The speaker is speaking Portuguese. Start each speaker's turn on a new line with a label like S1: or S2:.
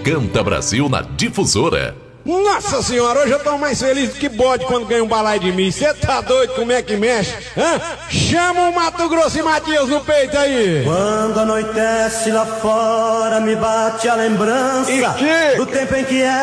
S1: Canta Brasil na Difusora.
S2: Nossa senhora, hoje eu tô mais feliz do que bode quando ganha um balai de mim. Você tá doido como é que mexe? Hã? Chama o Mato Grosso e Matias no peito aí.
S3: Quando anoitece lá fora me bate a lembrança do tempo em que